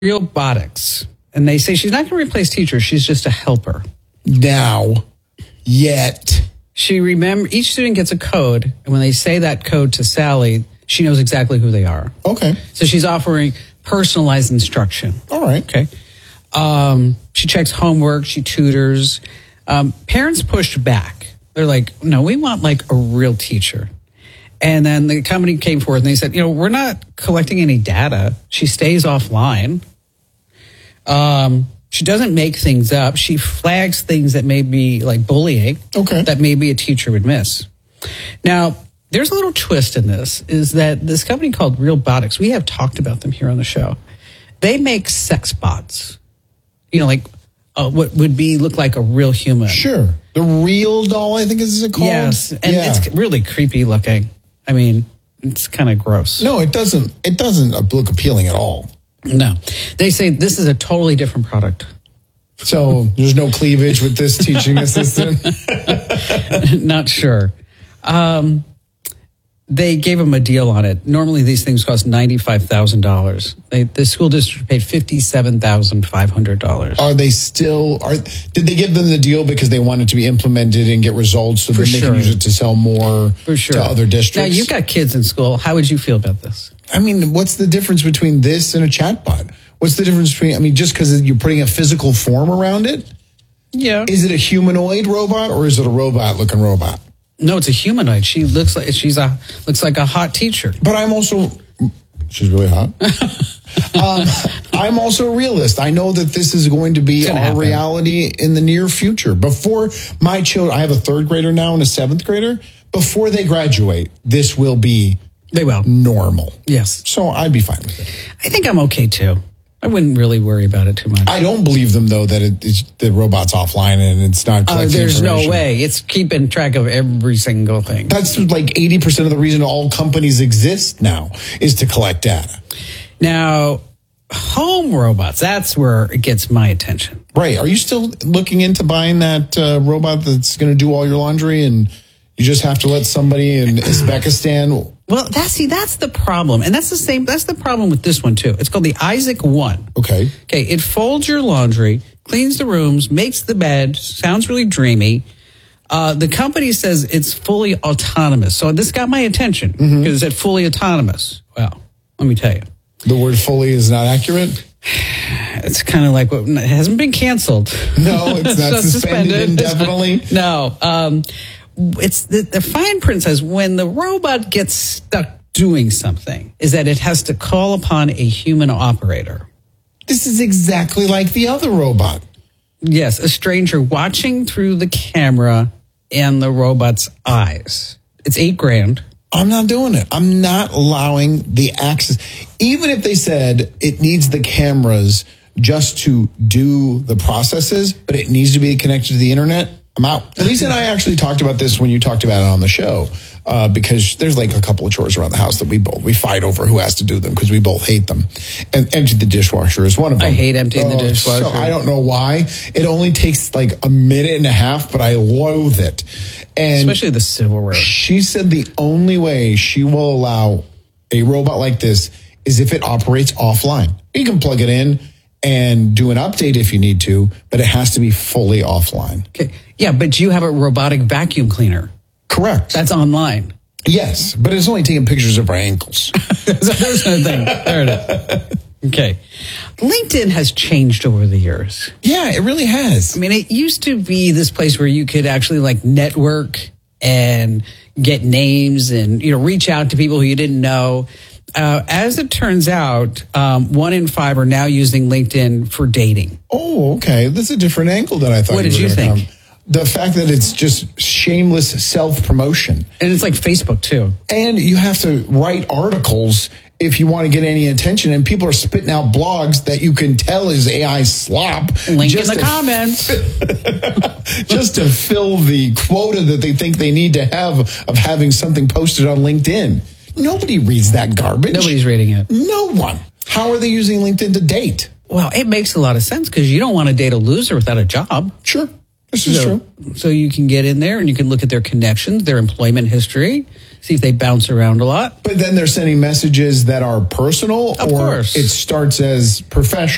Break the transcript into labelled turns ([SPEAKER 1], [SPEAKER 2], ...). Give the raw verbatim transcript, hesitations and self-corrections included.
[SPEAKER 1] Realbotix. And they say she's not going to replace teachers. She's just a helper.
[SPEAKER 2] Now, yet.
[SPEAKER 1] She remember each student gets a code. And when they say that code to Sally, she knows exactly who they are.
[SPEAKER 2] Okay.
[SPEAKER 1] So she's offering personalized instruction.
[SPEAKER 2] All right.
[SPEAKER 1] Okay. Um, she checks homework. She tutors. Um, parents pushed back. They're like, no, we want like a real teacher. And then the company came forward and they said, you know, we're not collecting any data. She stays offline. Um, she doesn't make things up. She flags things that may be like bullying.
[SPEAKER 2] Okay.
[SPEAKER 1] That maybe a teacher would miss. Now, there's a little twist in this, is that this company called Realbotix, we have talked about them here on the show. They make sex bots. You know, like uh, what would be look like a real human.
[SPEAKER 2] Sure. The Real Doll, I think is it called?
[SPEAKER 1] Yes. And
[SPEAKER 2] yeah.
[SPEAKER 1] it's really creepy looking. I mean, it's kind of gross.
[SPEAKER 2] No, it doesn't. It doesn't look appealing at all.
[SPEAKER 1] No. They say this is a totally different product.
[SPEAKER 2] So there's no cleavage with this teaching assistant?
[SPEAKER 1] Not sure. Um, they gave them a deal on it. Normally these things cost ninety-five thousand dollars. They, the school district paid fifty-seven thousand five hundred dollars.
[SPEAKER 2] Are they still, are? Did they give them the deal because they want it to be implemented and get results so
[SPEAKER 1] For
[SPEAKER 2] then they
[SPEAKER 1] sure.
[SPEAKER 2] can use it to sell more
[SPEAKER 1] For sure.
[SPEAKER 2] to other districts?
[SPEAKER 1] Now, you've got kids in school. How would you feel about this?
[SPEAKER 2] I mean, what's the difference between this and a chatbot? What's the difference between, I mean, just because you're putting a physical form around it?
[SPEAKER 1] Yeah.
[SPEAKER 2] Is it a humanoid robot or is it a robot-looking robot?
[SPEAKER 1] No, it's a humanoid. She looks like she's a looks like a hot teacher.
[SPEAKER 2] But I'm also, she's really hot. um, I'm also a realist. I know that this is going to be our
[SPEAKER 1] happen.
[SPEAKER 2] reality in the near future. Before my children, I have a third grader now and a seventh grader. Before they graduate, this will be
[SPEAKER 1] They will.
[SPEAKER 2] normal.
[SPEAKER 1] Yes.
[SPEAKER 2] So I'd be fine with it.
[SPEAKER 1] I think I'm okay too. I wouldn't really worry about it too much.
[SPEAKER 2] I don't believe them though that it, it's, the robot's offline and it's not
[SPEAKER 1] Uh,
[SPEAKER 2] collecting
[SPEAKER 1] there's no
[SPEAKER 2] information.
[SPEAKER 1] way. It's keeping track of every single thing.
[SPEAKER 2] That's like eighty percent of the reason all companies exist now is to collect data.
[SPEAKER 1] Now, home robots, that's where it gets my attention.
[SPEAKER 2] Right. Are you still looking into buying that uh, robot that's going to do all your laundry and you just have to let somebody in Uzbekistan?
[SPEAKER 1] Well, that's see, that's the problem. And that's the same, that's the problem with this one too. It's called the Isaac One.
[SPEAKER 2] Okay.
[SPEAKER 1] Okay, it folds your laundry, cleans the rooms, makes the bed, sounds really dreamy. Uh, the company says it's fully autonomous. So this got my attention because
[SPEAKER 2] Mm-hmm.
[SPEAKER 1] it's fully autonomous. Well, let me tell you.
[SPEAKER 2] The word fully is not accurate?
[SPEAKER 1] It's kind of like what it hasn't been canceled.
[SPEAKER 2] No, it's not
[SPEAKER 1] Just
[SPEAKER 2] suspended indefinitely.
[SPEAKER 1] No. Um, it's the, the fine print says when the robot gets stuck doing something is that it has to call upon a human operator.
[SPEAKER 2] This is exactly like the other robot.
[SPEAKER 1] Yes, a stranger watching through the camera and the robot's eyes. It's eight grand.
[SPEAKER 2] I'm not doing it. I'm not allowing the access. Even if they said it needs the cameras just to do the processes, but it needs to be connected to the internet, I'm out. Lisa and I actually talked about this when you talked about it on the show, uh, because there's like a couple of chores around the house that we both, we fight over who has to do them because we both hate them. And empty the dishwasher is one of them.
[SPEAKER 1] I hate emptying the
[SPEAKER 2] Oh,
[SPEAKER 1] dishwasher.
[SPEAKER 2] So I don't know why. It only takes like a minute and a half, but I loathe it. And
[SPEAKER 1] Especially the silverware.
[SPEAKER 2] she said the only way she will allow a robot like this is if it operates offline. You can plug it in and do an update if you need to, but it has to be fully offline.
[SPEAKER 1] Okay. Yeah, but you have a robotic vacuum cleaner.
[SPEAKER 2] Correct.
[SPEAKER 1] That's online.
[SPEAKER 2] Yes, but it's only taking pictures of our ankles.
[SPEAKER 1] There's no thing. There it is. Okay. LinkedIn has changed over the years.
[SPEAKER 2] Yeah, it really has.
[SPEAKER 1] I mean, it used to be this place where you could actually like network and get names and, you know, reach out to people who you didn't know. Uh, as it turns out, um, one in five are now using LinkedIn for dating.
[SPEAKER 2] Oh, okay. That's a different angle than I thought.
[SPEAKER 1] What did
[SPEAKER 2] were
[SPEAKER 1] you
[SPEAKER 2] gonna
[SPEAKER 1] think?
[SPEAKER 2] come. The fact that it's just shameless self-promotion.
[SPEAKER 1] And it's like Facebook, too.
[SPEAKER 2] And you have to write articles if you want to get any attention. And people are spitting out blogs that you can tell is A I slop.
[SPEAKER 1] Link in
[SPEAKER 2] just
[SPEAKER 1] the
[SPEAKER 2] to-
[SPEAKER 1] comments.
[SPEAKER 2] just to fill the quota that they think they need to have of having something posted on LinkedIn. Nobody reads that garbage.
[SPEAKER 1] Nobody's reading it.
[SPEAKER 2] No one. How are they using LinkedIn to date?
[SPEAKER 1] Well, it makes a lot of sense because you don't want to date a loser without a job.
[SPEAKER 2] Sure. This is
[SPEAKER 1] So,
[SPEAKER 2] true.
[SPEAKER 1] so you can get in there and you can look at their connections, their employment history, see if they bounce around a lot.
[SPEAKER 2] But then they're sending messages that are personal,
[SPEAKER 1] Of
[SPEAKER 2] or
[SPEAKER 1] course.
[SPEAKER 2] it starts as professional.